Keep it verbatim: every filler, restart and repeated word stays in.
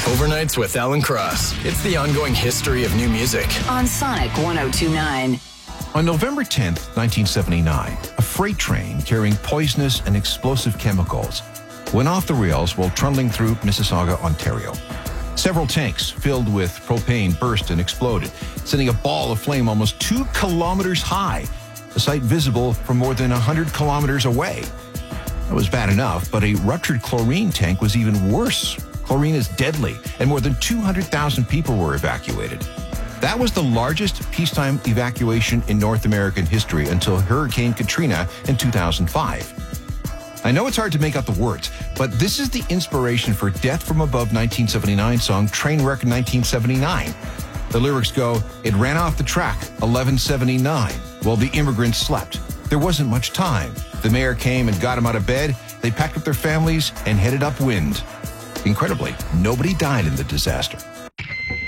Overnights with Alan Cross. It's the ongoing history of new music. On Sonic one oh two point nine. On November tenth, nineteen seventy-nine, a freight train carrying poisonous and explosive chemicals went off the rails while trundling through Mississauga, Ontario. Several tanks filled with propane burst and exploded, sending a ball of flame almost two kilometers high, a sight visible from more than one hundred kilometers away. That was bad enough, but a ruptured chlorine tank was even worse. Chlorine is deadly, and more than two hundred thousand people were evacuated. That was the largest peacetime evacuation in North American history until Hurricane Katrina in two thousand five. I know it's hard to make out the words, but this is the inspiration for Death from Above nineteen seventy-nine song Trainwreck nineteen seventy-nine. The lyrics go, "It ran off the track, eleven seventy-nine, while the immigrants slept. There wasn't much time. The mayor came and got them out of bed. They packed up their families and headed upwind." Incredibly, nobody died in the disaster.